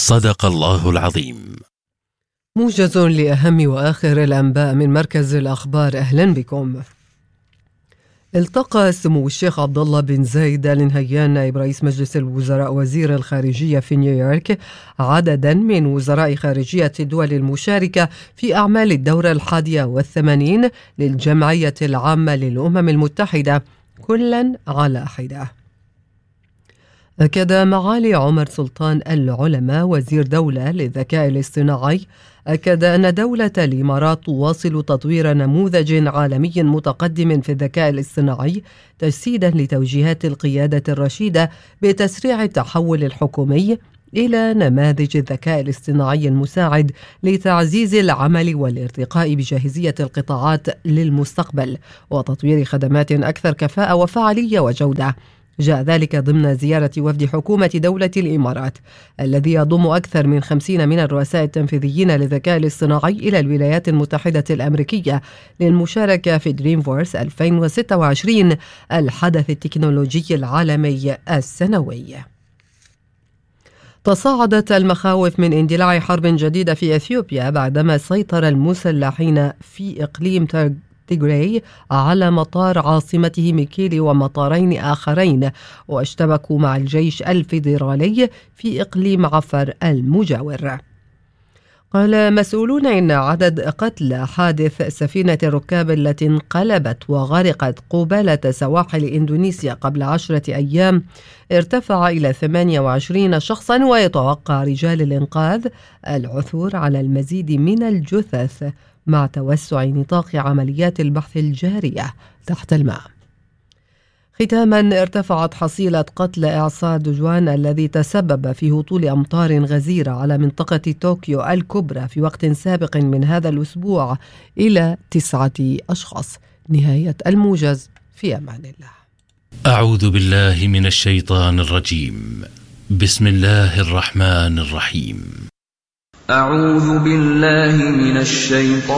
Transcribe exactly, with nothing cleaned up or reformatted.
صدق الله العظيم. موجز لأهم وآخر الأنباء من مركز الأخبار، أهلا بكم. التقى سمو الشيخ عبد الله بن زايد آل نهيان نائب رئيس مجلس الوزراء وزير الخارجية في نيويورك عددا من وزراء خارجية الدول المشاركة في أعمال الدورة الحادية والثمانين للجمعية العامة للأمم المتحدة، كلا على حدة. أكد معالي عمر سلطان العلماء وزير دولة للذكاء الاصطناعي أكد أن دولة الإمارات تواصل تطوير نموذج عالمي متقدم في الذكاء الاصطناعي تجسيدا لتوجيهات القيادة الرشيدة بتسريع التحول الحكومي إلى نماذج الذكاء الاصطناعي المساعد لتعزيز العمل والارتقاء بجاهزية القطاعات للمستقبل وتطوير خدمات أكثر كفاءة وفعالية وجودة. جاء ذلك ضمن زيارة وفد حكومة دولة الإمارات الذي يضم أكثر من خمسين من الرؤساء التنفيذيين للذكاء الاصطناعي إلى الولايات المتحدة الأمريكية للمشاركة في دريمفورس ألفين وستة وعشرين، الحدث التكنولوجي العالمي السنوي. تصاعدت المخاوف من اندلاع حرب جديدة في إثيوبيا بعدما سيطر المسلحين في إقليم تيغراي على مطار عاصمته ميكيلي ومطارين آخرين، واشتبكوا مع الجيش الفيدرالي في إقليم عفر المجاور. قال مسؤولون إن عدد قتلى حادث سفينة الركاب التي انقلبت وغرقت قبالة سواحل إندونيسيا قبل عشرة أيام ارتفع إلى ثمانية وعشرين شخصا، ويتوقع رجال الإنقاذ العثور على المزيد من الجثث مع توسع نطاق عمليات البحث الجارية تحت الماء. ختاما، ارتفعت حصيلة قتل إعصار دوجوان الذي تسبب في هطول أمطار غزيرة على منطقة طوكيو الكبرى في وقت سابق من هذا الأسبوع إلى تسعة أشخاص. نهاية الموجز، في أمان الله. أعوذ بالله من الشيطان الرجيم. بسم الله الرحمن الرحيم. أعوذ بالله من الشيطان